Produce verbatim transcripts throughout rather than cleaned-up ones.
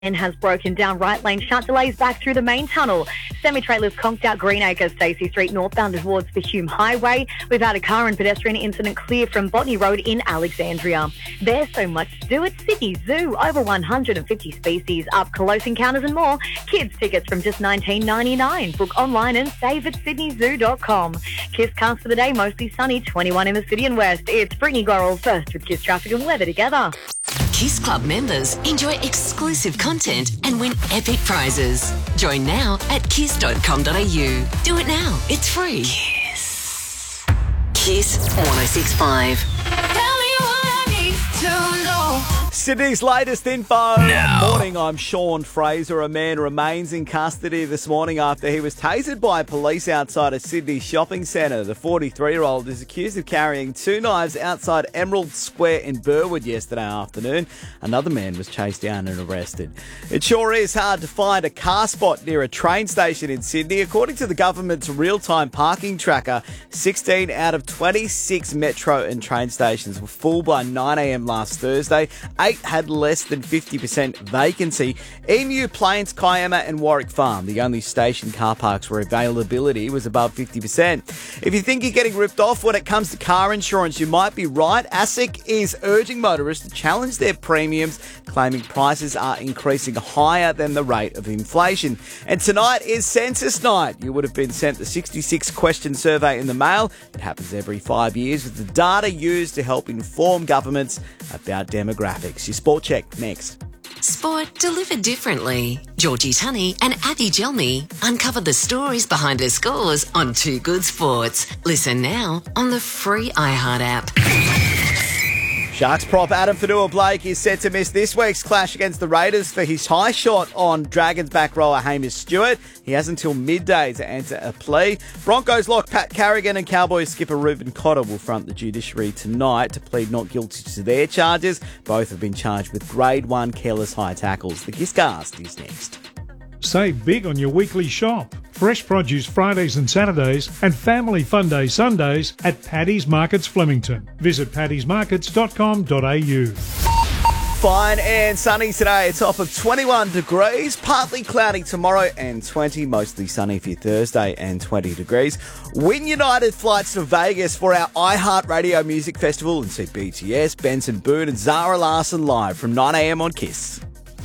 And has broken down right lane shut, delays back through the main tunnel. Semi-trailers conked out Greenacre, Stacey Street northbound towards the Hume Highway. We've had a car and pedestrian incident clear from Botany Road in Alexandria. There's so much to do at Sydney Zoo. Over one hundred fifty species, up close encounters and more. Kids tickets from just nineteen ninety-nine. Book online and save at sydney zoo dot com. Kiss cast for the day, mostly sunny, twenty-one in the city and west. It's Brittany Gorrell first with Kiss traffic and weather together. Kiss Club members enjoy exclusive content and win epic prizes. Join now at kiss dot com dot a u. Do it now. It's free. Kiss. Kiss one oh six point five. Tell me what I need to know. Sydney's latest info. Now. Morning, I'm Sean Fraser. A man remains in custody this morning after he was tasered by police outside a Sydney shopping centre. The forty-three-year-old is accused of carrying two knives outside Emerald Square in Burwood yesterday afternoon. Another man was chased down and arrested. It sure is hard to find a car spot near a train station in Sydney. According to the government's real-time parking tracker, sixteen out of twenty-six metro and train stations were full by nine a.m. last Thursday. Eight had less than fifty percent vacancy. Emu, Plains, Kiama and Warwick Farm, the only station car parks where availability was above fifty percent. If you think you're getting ripped off when it comes to car insurance, you might be right. ASIC is urging motorists to challenge their premiums, claiming prices are increasing higher than the rate of inflation. And tonight is Census Night. You would have been sent the sixty-six question survey in the mail. It happens every five years with the data used to help inform governments about demographics. Your Sport Check next. Sport delivered differently. Georgie Tunney and Abby Gelmy uncover the stories behind the scores on Two Good Sports. Listen now on the free iHeart app. Sharks prop Adam Fanua-Blake is set to miss this week's clash against the Raiders for his high shot on Dragons back rower Hamish Stewart. He has until midday to enter a plea. Broncos lock Pat Carrigan and Cowboys skipper Reuben Cotter will front the judiciary tonight to plead not guilty to their charges. Both have been charged with grade one careless high tackles. The Kisscast is next. Save big on your weekly shop. Fresh produce Fridays and Saturdays and Family Fun Day Sundays at Paddy's Markets Flemington. Visit paddys markets dot com dot a u. Fine and sunny today. A top of twenty-one degrees. Partly cloudy tomorrow and twenty. Mostly sunny for your Thursday and twenty degrees. Win United flights to Vegas for our iHeartRadio Music Festival and see B T S, Benson Boone and Zara Larsson live from nine a.m. on Kiss.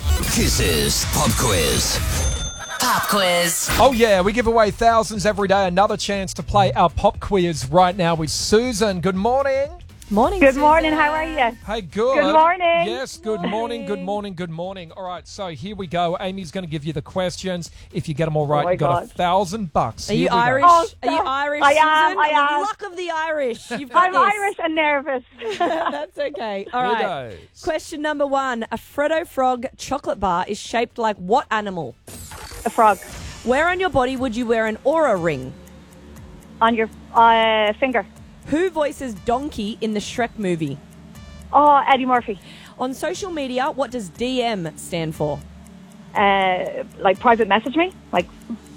Kiss's Pop Quiz. Pop quiz. Oh yeah, we give away thousands every day. Another chance to play our pop quiz right now with Susan. Good morning. Morning, Good Susan. morning, how are you? Hey, good. Good morning. Yes, good morning, good morning, good morning. All right, so here we go. Amy's going to give you the questions. If you get them all right, Oh my you got God. a thousand bucks. Are Here you we go. Irish? Oh, Are you stop. Irish, I Susan? am, I The am. luck of the Irish. You've got I'm this. Irish and nervous. That's okay. All Here right. goes. Question number one. A Freddo Frog chocolate bar is shaped like what animal? A frog Where on your body would you wear an aura ring? on your uh, finger. Who voices Donkey in the Shrek movie? Oh, Eddie Murphy. On social media, what does D M stand for? Uh, like private message me? Like,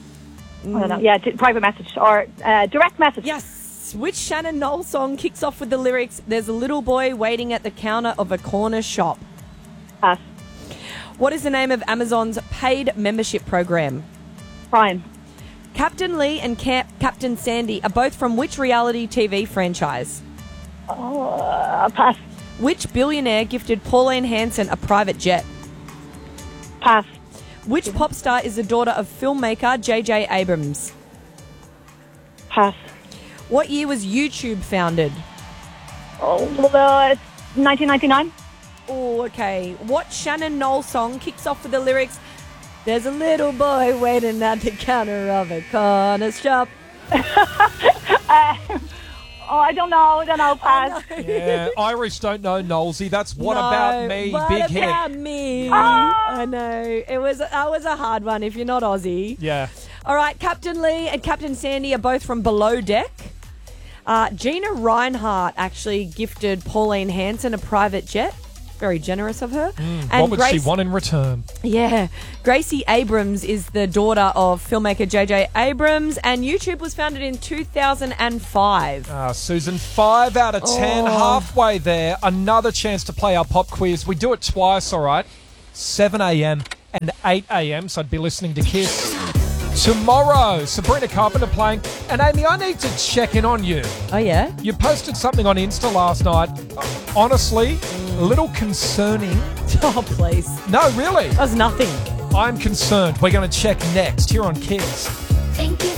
I don't know. Yeah, d- private message or uh, direct message. Yes. Which Shannon Knoll song kicks off with the lyrics, "There's a little boy waiting at the counter of a corner shop"? Pass. What is the name of Amazon's paid membership program? Prime. Captain Lee and Cap- Captain Sandy are both from which reality T V franchise? Oh, uh, pass. Which billionaire gifted Pauline Hanson a private jet? Pass. Which pop star is the daughter of filmmaker J J Abrams? Pass. What year was YouTube founded? Oh, uh, nineteen ninety-nine. Oh, okay. What Shannon Knoll song kicks off with the lyrics, "There's a little boy waiting at the counter of a corner shop"? Oh, I don't know. I don't know. Pass. Yeah, Irish don't know Knowlesy. That's What No, About Me, what big hit. about me? Oh. I know. It was that was a hard one if you're not Aussie. Yeah. All right, Captain Lee and Captain Sandy are both from Below Deck. Uh, Gina Reinhart actually gifted Pauline Hanson a private jet. Very generous of her. Mm, what would she want in return? Yeah. Gracie Abrams is the daughter of filmmaker J J Abrams, and YouTube was founded in two thousand five. Ah, Susan, five out of ten, Oh. halfway there. Another chance to play our pop quiz. We do it twice, all right? seven a.m. and eight a.m. So I'd be listening to Kiss. Tomorrow, Sabrina Carpenter playing. And Amy, I need to check in on you. Oh, yeah? You posted something on Insta last night. Honestly, a little concerning. Oh, please. No, really. That was nothing. I'm concerned. We're going to check next here on Kiss. Thank you.